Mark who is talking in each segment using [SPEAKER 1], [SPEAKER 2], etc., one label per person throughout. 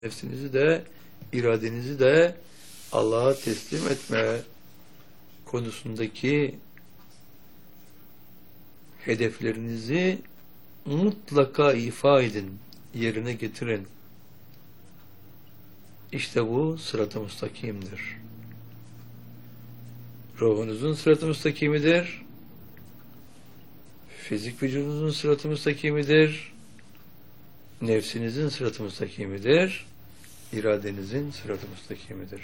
[SPEAKER 1] nefsinizi de iradenizi de Allah'a teslim etme konusundaki hedeflerinizi mutlaka ifa edin, yerine getirin. İşte bu sırat-ı müstakimdir. Ruhunuzun sırat-ı müstakimidir. Fizik vücudunuzun sırat-ı müstakimidir. Nefsinizin sırat-ı müstakimidir. İradenizin sırat-ı müstakimidir.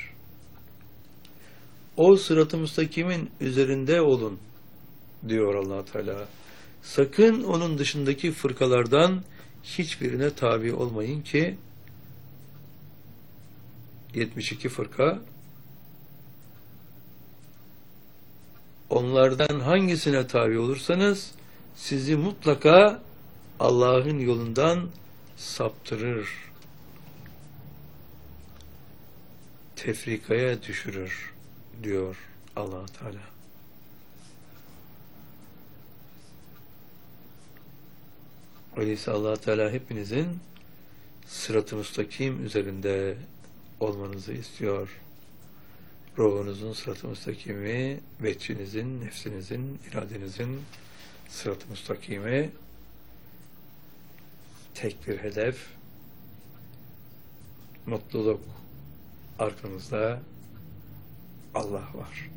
[SPEAKER 1] O sırat-ı müstakimin üzerinde olun diyor Allah Teala. Sakın onun dışındaki fırkalardan hiçbirine tabi olmayın ki 72 fırka, onlardan hangisine tabi olursanız sizi mutlaka Allah'ın yolundan saptırır, tefrikaya düşürür diyor Allah Teala. Öyleyse Allah Teala hepinizin sırat-ı müstakim üzerinde olmanızı istiyor. Ruhunuzun sırat-ı müstakimi, veçhinizin, nefsinizin, iradenizin sırat-ı müstakimi, tek bir hedef, mutluluk, arkanızda Allah var.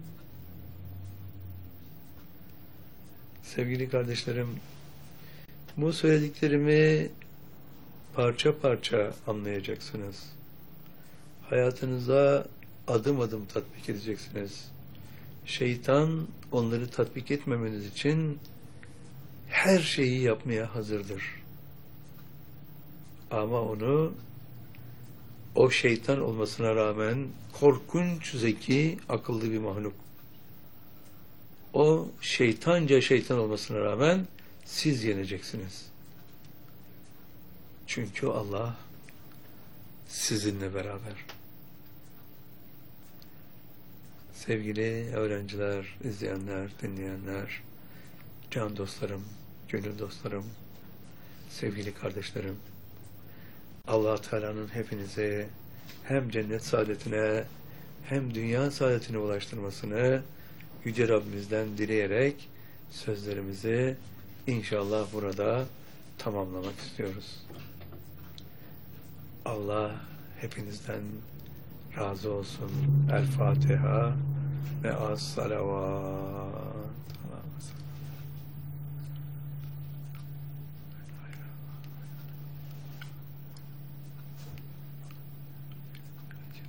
[SPEAKER 1] Sevgili kardeşlerim, bu söylediklerimi parça parça anlayacaksınız. Hayatınıza adım adım tatbik edeceksiniz. Şeytan onları tatbik etmemeniz için her şeyi yapmaya hazırdır. Ama onu, o şeytan olmasına rağmen korkunç, zeki, akıllı bir mahluk. O şeytanca şeytan olmasına rağmen siz yeneceksiniz. Çünkü Allah sizinle beraber. Sevgili öğrenciler, izleyenler, dinleyenler, can dostlarım, gönül dostlarım, sevgili kardeşlerim, Allah Teala'nın hepinize hem cennet saadetine hem dünya saadetine ulaştırmasını Yüce Rabbimizden dileyerek sözlerimizi inşallah burada tamamlamak istiyoruz. Allah hepinizden razı olsun. El Fatiha ve as-salavat.